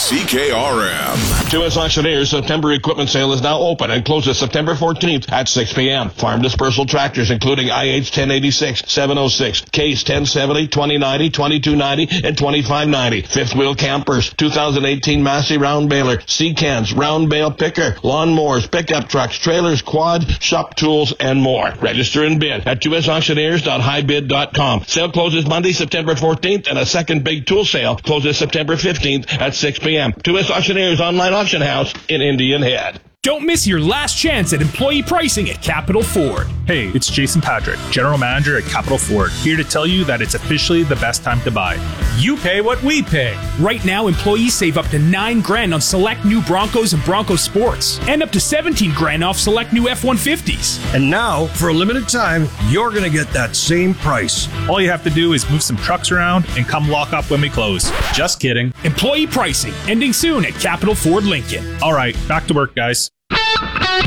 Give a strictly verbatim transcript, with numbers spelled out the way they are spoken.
C K R M. U S Auctioneers September equipment sale is now open and closes September fourteenth at six p.m. Farm dispersal tractors including I H ten eighty-six, seven oh six, Case ten seventy, twenty ninety, twenty-two ninety, and twenty-five ninety. Fifth wheel campers, two thousand eighteen Massey round baler, C-Cans, round bale picker, lawnmowers, pickup trucks, trailers, quad, shop tools, and more. Register and bid at U S auctioneers dot high bid dot com. Sale closes Monday, September fourteenth, and a second big tool sale closes September fifteenth at six p.m. U S Auctioneers Online Auction House in Indian Head. Don't miss your last chance at employee pricing at Capital Ford. Hey, it's Jason Patrick, General Manager at Capital Ford, here to tell you that it's officially the best time to buy. You pay what we pay. Right now, employees save up to nine grand on select new Broncos and Bronco Sports, and up to seventeen grand off select new F one fifties. And now, for a limited time, you're going to get that same price. All you have to do is move some trucks around and come lock up when we close. Just kidding. Employee pricing, ending soon at Capital Ford Lincoln. All right, back to work, guys.